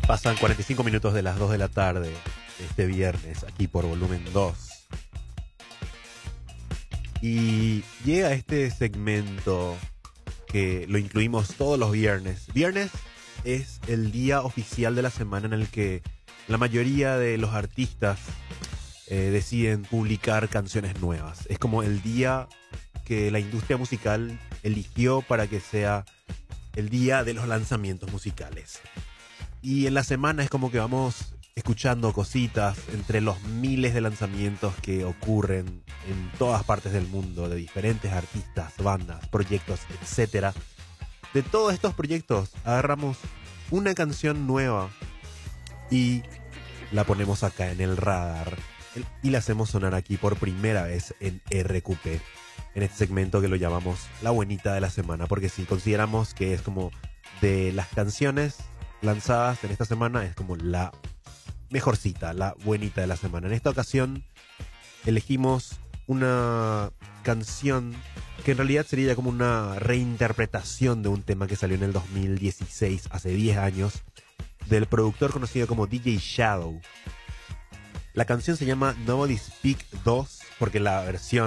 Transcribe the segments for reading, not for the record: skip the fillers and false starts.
Pasan 45 minutos de las 2 de la tarde este viernes aquí por Volumen 2. Y llega este segmento que lo incluimos todos los viernes. Viernes es el día oficial de la semana en el que la mayoría de los artistas deciden publicar canciones nuevas. Es como el día que la industria musical eligió para que sea el día de los lanzamientos musicales. Y en la semana es como que vamos escuchando cositas entre los miles de lanzamientos que ocurren en todas partes del mundo, de diferentes artistas, bandas, proyectos, etc. De todos estos proyectos agarramos una canción nueva y la ponemos acá en el radar y la hacemos sonar aquí por primera vez en RQP, en este segmento que lo llamamos La Buenita de la Semana, porque si consideramos que es como de las canciones lanzadas en esta semana, es como la mejorcita, la buenita de la semana. En esta ocasión elegimos una canción que en realidad sería como una reinterpretación de un tema que salió en el 2016, hace 10 años, del productor conocido como DJ Shadow. La canción se llama Nobody Speak 2 porque la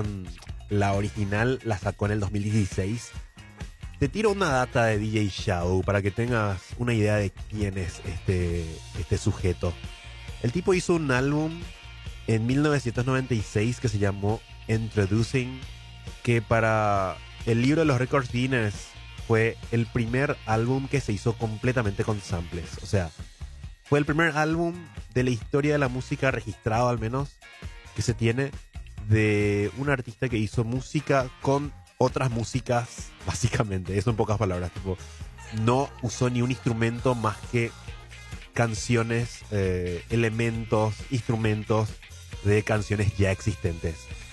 original la sacó en el 2016. Te tiro una data de DJ Shadow para que tengas una idea de quién es este sujeto. El tipo hizo un álbum en 1996 que se llamó Introducing, que para el libro de los Records Guinness fue el primer álbum que se hizo completamente con samples. O sea, fue el primer álbum de la historia de la música registrado, al menos, que se tiene de un artista que hizo música con otras músicas, básicamente. Eso en pocas palabras. Tipo, no usó ni un instrumento más que canciones, elementos, instrumentos de canciones ya existentes.